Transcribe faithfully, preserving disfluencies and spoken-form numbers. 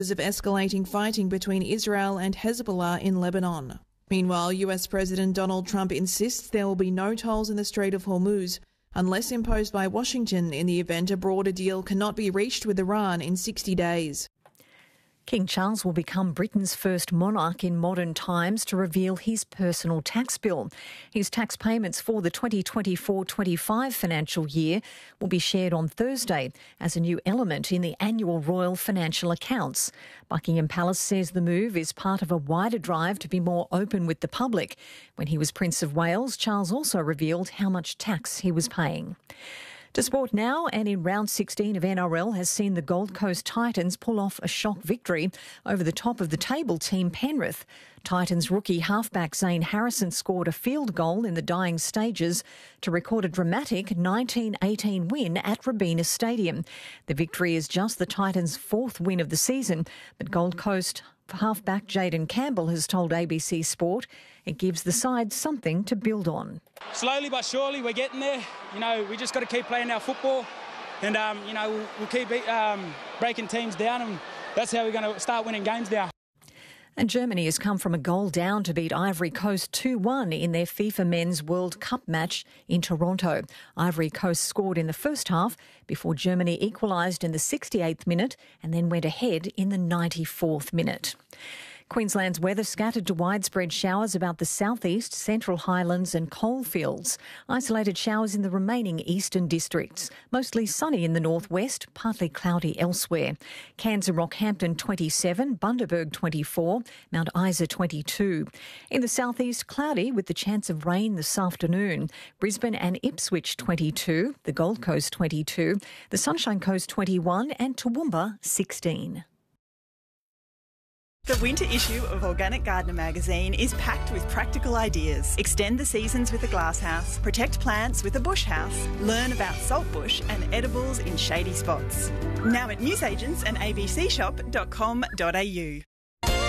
of escalating fighting between Israel and Hezbollah in Lebanon. Meanwhile, U S President Donald Trump insists there will be no tolls in the Strait of Hormuz unless imposed by Washington in the event a broader deal cannot be reached with Iran in sixty days. King Charles will become Britain's first monarch in modern times to reveal his personal tax bill. His tax payments for the twenty twenty-four twenty-five financial year will be shared on Thursday as a new element in the annual royal financial accounts. Buckingham Palace says the move is part of a wider drive to be more open with the public. When he was Prince of Wales, Charles also revealed how much tax he was paying. To sport now, and in round sixteen of N R L has seen the Gold Coast Titans pull off a shock victory over the top of the table team Penrith. Titans rookie halfback Zane Harrison scored a field goal in the dying stages to record a dramatic nineteen eighteen win at Robina Stadium. The victory is just the Titans' fourth win of the season, but Gold Coast halfback Jayden Campbell has told A B C Sport it gives the side something to build on. Slowly but surely we're getting there. You know, we just got to keep playing our football and, um, you know, we'll, we'll keep um, breaking teams down, and that's how we're going to start winning games now. And Germany has come from a goal down to beat Ivory Coast two one in their FIFA Men's World Cup match in Toronto. Ivory Coast scored in the first half before Germany equalised in the sixty-eighth minute and then went ahead in the ninety-fourth minute. Queensland's weather scattered to widespread showers about the southeast, central highlands and coalfields. Isolated showers in the remaining eastern districts. Mostly sunny in the northwest, partly cloudy elsewhere. Cairns and Rockhampton twenty-seven, Bundaberg twenty-four, Mount Isa twenty-two. In the southeast, cloudy with the chance of rain this afternoon. Brisbane and Ipswich twenty-two, the Gold Coast twenty-two, the Sunshine Coast twenty-one and Toowoomba sixteen. The winter issue of Organic Gardener magazine is packed with practical ideas. Extend the seasons with a glasshouse, protect plants with a bush house, learn about saltbush and edibles in shady spots. Now at newsagents and a b c shop dot com dot a u.